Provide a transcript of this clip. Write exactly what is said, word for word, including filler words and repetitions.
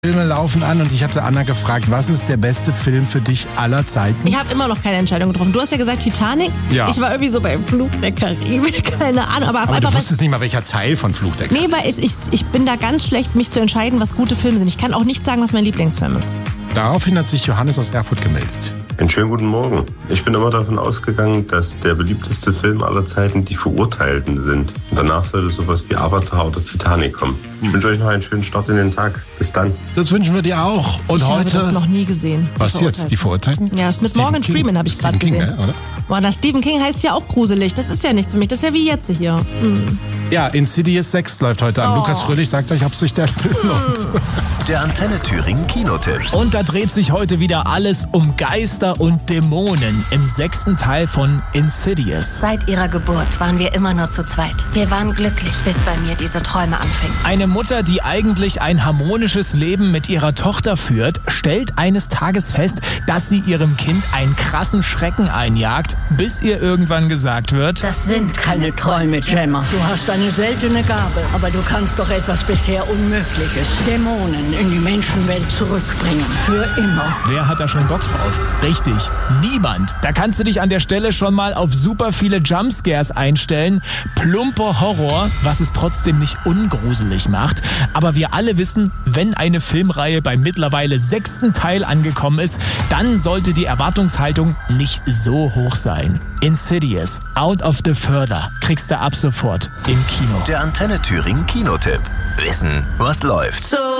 Filme laufen an und ich hatte Anna gefragt, was ist der beste Film für dich aller Zeiten? Ich habe immer noch keine Entscheidung getroffen. Du hast ja gesagt Titanic. Ja. Ich war irgendwie so bei Fluch der Karibik, keine Ahnung. Aber, Aber einfach, du wusstest nicht mal, welcher Teil von Fluch der Karibik. Nee, weil ich, ich, ich bin da ganz schlecht, mich zu entscheiden, was gute Filme sind. Ich kann auch nicht sagen, was mein Lieblingsfilm ist. Daraufhin hat sich Johannes aus Erfurt gemeldet. Einen schönen guten Morgen. Ich bin immer davon ausgegangen, dass der beliebteste Film aller Zeiten Die Verurteilten sind. Und danach sollte sowas wie Avatar oder Titanic kommen. Ich wünsche euch noch einen schönen Start in den Tag. Bis dann. Das wünschen wir dir auch. Und ich heute. habe das noch nie gesehen. Was jetzt? Die Verurteilten? Ja, ist mit Stephen Morgan King. Freeman, habe ich gerade Stephen gesehen. King, ne, oder? Boah, das Stephen King heißt ja auch gruselig. Das ist ja nichts für mich. Das ist ja wie jetzt hier. Hm. Ja, Insidious sechs läuft heute an. Oh. Lukas Fröhlich sagt euch, ob sich der Film lohnt. Der Antenne Thüringen Kinotipp. Und da dreht sich heute wieder alles um Geister und Dämonen im sechsten Teil von Insidious. Seit ihrer Geburt waren wir immer nur zu zweit. Wir waren glücklich, bis bei mir diese Träume anfingen. Eine Mutter, die eigentlich ein harmonisches Leben mit ihrer Tochter führt, stellt eines Tages fest, dass sie ihrem Kind einen krassen Schrecken einjagt, bis ihr irgendwann gesagt wird: Das sind keine Träume, Gemma. Du hast eine seltene Gabe, aber du kannst doch etwas bisher Unmögliches: Dämonen in die Menschenwelt zurückbringen. Für immer. Wer hat da schon Bock drauf? Richtig, niemand. Da kannst du dich an der Stelle schon mal auf super viele Jumpscares einstellen. Plumper Horror, was es trotzdem nicht ungruselig macht. Aber wir alle wissen, wenn eine Filmreihe beim mittlerweile sechsten Teil angekommen ist, dann sollte die Erwartungshaltung nicht so hoch sein. Insidious, Out of the Further, kriegst du ab sofort im Kino. Der Antenne Thüringen Kinotipp. Wissen, was läuft. So